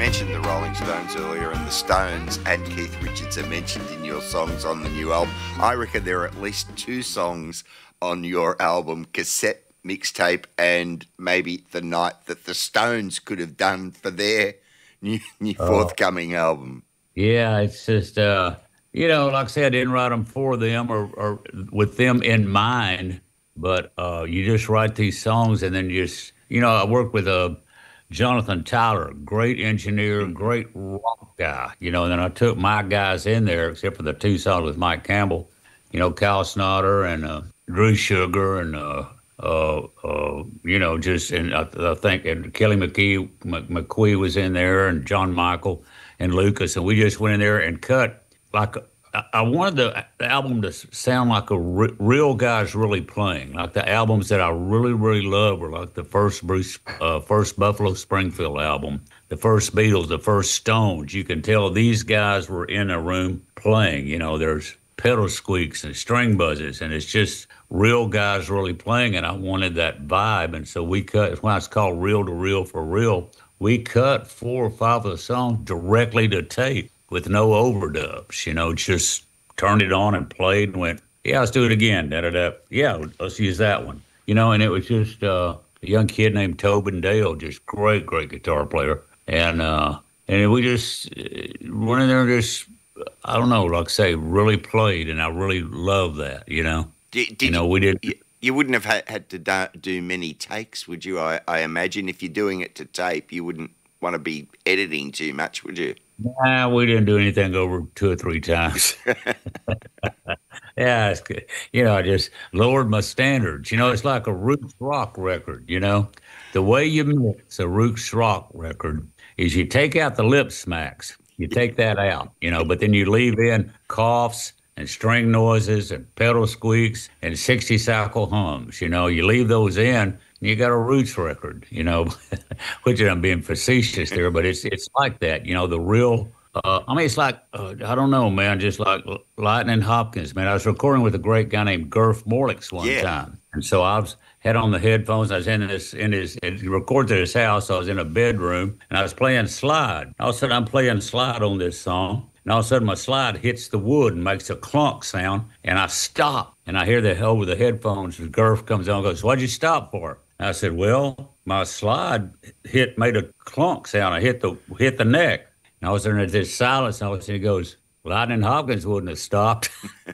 mentioned the Rolling Stones earlier, and the Stones and Keith Richards are mentioned in your songs on the new album. I reckon there are at least 2 songs on your album, Cassette Mixtape and maybe The Night, that the Stones could have done for their new forthcoming album. Yeah, it's just, like I said, I didn't write them for them or with them in mind, but you just write these songs and then I worked with Jonathan Tyler, great engineer, great rock guy, and then I took my guys in there, except for the 2 songs with Mike Campbell, Kyle Snotter and Drew Sugar and, and I think and Kelly McQuee was in there and John Michael and Lucas, and we just went in there and cut like I wanted the album to sound like real guys really playing. Like the albums that I really, really love were like the first Buffalo Springfield album, the first Beatles, the first Stones. You can tell these guys were in a room playing. There's pedal squeaks and string buzzes, and it's just real guys really playing, and I wanted that vibe. And so we cut, it's why it's called Reel to Reel for Real. We cut 4 or 5 of the songs directly to tape with no overdubs, just turned it on and played and went, yeah, let's do it again, da-da-da. Yeah, let's use that one. And it was just a young kid named Tobin Dale, just great guitar player. And we just went in there and just, I don't know, like I say, really played, and I really love that, we did. You wouldn't have had to do many takes, would you? I imagine if you're doing it to tape, you wouldn't want to be editing too much, would you? Nah, we didn't do anything over 2 or 3 times. Yeah, it's good. I just lowered my standards. It's like a roots rock record, The way you mix a roots rock record is you take out the lip smacks. You take that out, but then you leave in coughs and string noises and pedal squeaks and 60-cycle hums. You leave those in, you got a roots record, which I'm being facetious there, but it's like that, the real, it's like, I don't know, man, just like Lightning Hopkins, man. I was recording with a great guy named Garth Morlix one time. And so I had on the headphones. I was he recorded at his house. I was in a bedroom and I was playing slide. All of a sudden I'm playing slide on this song. And all of a sudden my slide hits the wood and makes a clunk sound. And I stop and I hear over the headphones, and Garth comes on and goes, "What'd you stop for?" I said, "Well, my slide made a clunk sound. I hit the neck." And all of a sudden there's silence, and all of a sudden he goes, "Lightning Hopkins wouldn't have stopped."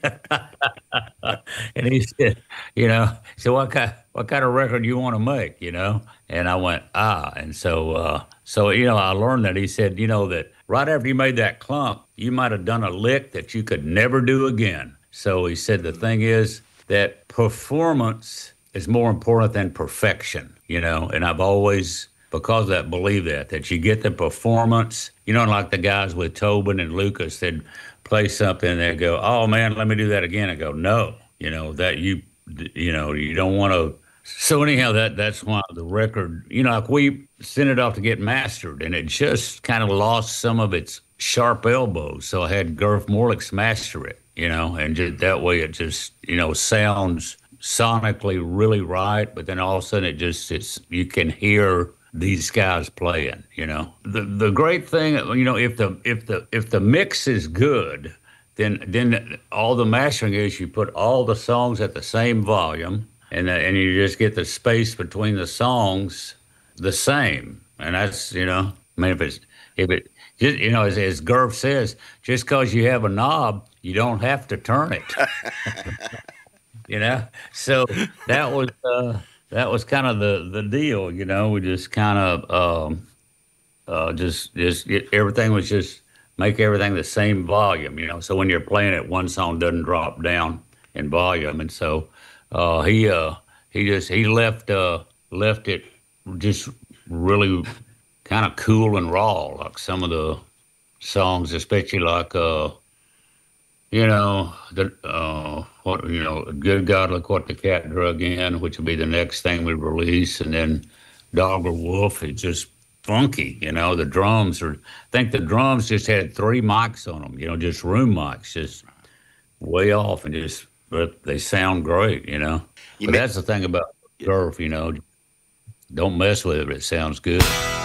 And he said, "So what kind of record do you want to make?" And I went, and so I learned that. He said, that right after you made that clunk, you might have done a lick that you could never do again. So he said the thing is that performance is more important than perfection, and I've always, because of that, believe that you get the performance, like the guys with Tobin and Lucas, they'd play something and they'd go, "Oh man, let me do that again." I go, "No, that you don't want to." So anyhow, that's why the record, like we sent it off to get mastered, and it just kind of lost some of its sharp elbows. So I had Garth Morlix master it, and just that way it just, sounds sonically really right, but then all of a sudden you can hear these guys playing, The great thing, if the mix is good, then all the mastering is you put all the songs at the same volume, and you just get the space between the songs the same. And that's, as Garth says, just because you have a knob, you don't have to turn it. So that was kind of the deal, we just kind of everything was just make everything the same volume, so when you're playing it, one song doesn't drop down in volume. And so he left it just really kind of cool and raw, like some of the songs, especially like Good God, Look What the Cat Drug In, which will be the next thing we release, and then Dog or Wolf is just funky, the drums I think the drums just had 3 mics on them, just room mics, just way off, and but they sound great, But that's the thing about Garth, don't mess with it, it sounds good.